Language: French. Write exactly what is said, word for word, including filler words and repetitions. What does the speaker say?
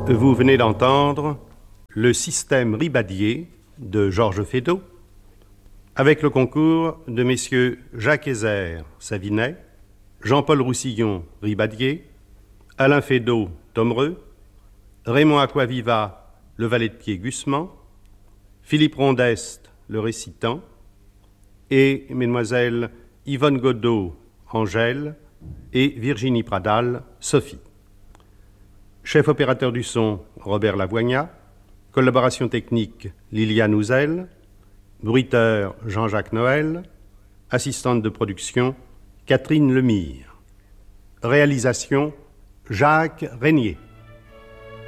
Vous venez d'entendre le système Ribadier de Georges Feydeau, avec le concours de messieurs Jacques Hézard, Savinet, Jean-Paul Roussillon, Ribadier, Alain Feydeau, Tomreux, Raymond Aquaviva, le valet de pied Gusman, Philippe Rondest, le récitant, et mesdemoiselles Yvonne Godot, Angèle, et Virginie Pradal, Sophie. Chef opérateur du son, Robert Lavoignat. Collaboration technique, Liliane Ouzel. Bruiteur, Jean-Jacques Noël. Assistante de production, Catherine Lemire. Réalisation, Jacques Régnier.